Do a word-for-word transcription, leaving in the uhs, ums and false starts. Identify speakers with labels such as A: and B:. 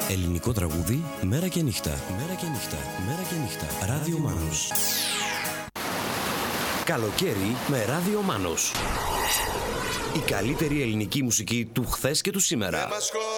A: Ελληνικό τραγούδι, μέρα και νύχτα. Μέρα και νύχτα. Μέρα και νύχτα. Ράδιο Μάνος. Καλοκαίρι με Ράδιο Μάνος. Η καλύτερη ελληνική μουσική του χθες και του σήμερα.